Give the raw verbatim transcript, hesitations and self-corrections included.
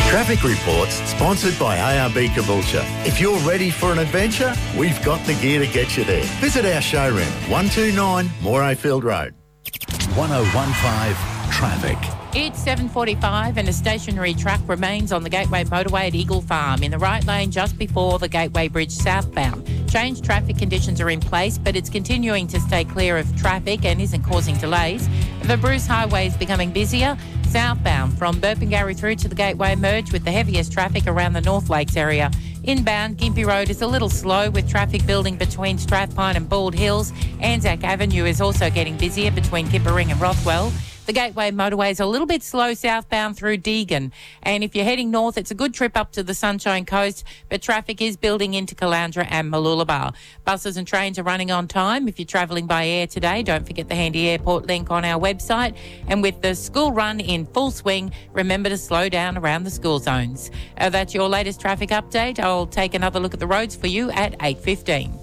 Traffic Reports, sponsored by A R B Caboolture. If you're ready for an adventure, we've got the gear to get you there. Visit our showroom, one two nine Morayfield Road. one oh one point five Traffic. It's seven forty-five and a stationary truck remains on the Gateway motorway at Eagle Farm in the right lane just before the Gateway Bridge southbound. Changed traffic conditions are in place, but it's continuing to stay clear of traffic and isn't causing delays. The Bruce Highway is becoming busier southbound from Burpengary through to the Gateway merge with the heaviest traffic around the North Lakes area. Inbound, Gympie Road is a little slow with traffic building between Strathpine and Bald Hills. Anzac Avenue is also getting busier between Kippa-Ring and Rothwell. The Gateway motorway is a little bit slow southbound through Deagon. And if you're heading north, it's a good trip up to the Sunshine Coast, but traffic is building into Caloundra and Mooloolaba. Buses and trains are running on time. If you're travelling by air today, don't forget the handy airport link on our website. And with the school run in full swing, remember to slow down around the school zones. Uh, that's your latest traffic update. I'll take another look at the roads for you at eight fifteen.